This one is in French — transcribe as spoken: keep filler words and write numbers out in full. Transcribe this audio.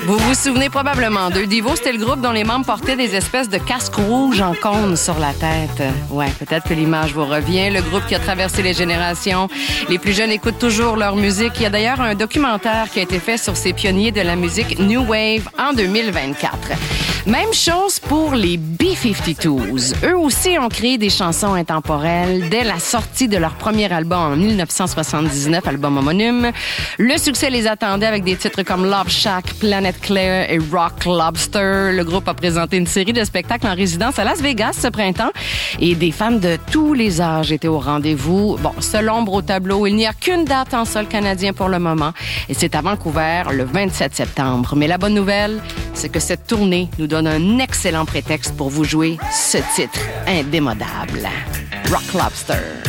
Vous vous souvenez probablement d'eux. Devo, c'était le groupe dont les membres portaient des espèces de casques rouges en cône sur la tête. Ouais, peut-être que l'image vous revient. Le groupe qui a traversé les générations. Les plus jeunes écoutent toujours leur musique. Il y a d'ailleurs un documentaire qui a été fait sur ces pionniers de la musique New Wave en deux mille vingt-quatre. Même chose pour les B cinquante-deux. Eux aussi ont créé des chansons intemporelles dès la sortie de leur premier album en dix-neuf cent soixante-dix-neuf, album homonyme. Le succès les attendait avec des titres comme Love Shack, Planet Claire et Rock Lobster. Le groupe a présenté une série de spectacles en résidence à Las Vegas ce printemps et des fans de tous les âges étaient au rendez-vous. Bon, seul ombre au tableau, il n'y a qu'une date en sol canadien pour le moment et c'est à Vancouver le vingt-sept septembre. Mais la bonne nouvelle, c'est que cette tournée nous donne un excellent prétexte pour vous jouer ce titre indémodable. Rock Lobster.